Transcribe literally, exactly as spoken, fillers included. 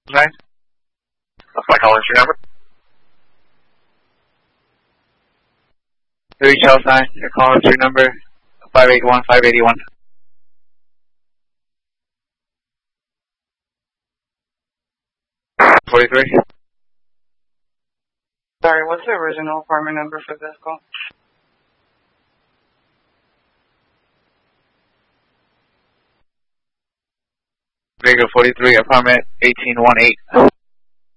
Nine. That's my calling your number. Three Charles Nine. Your calling your number five eight one five eighty one. Forty three. Sorry, what's the original apartment number for this call? Vega forty three, apartment eighteen one eight.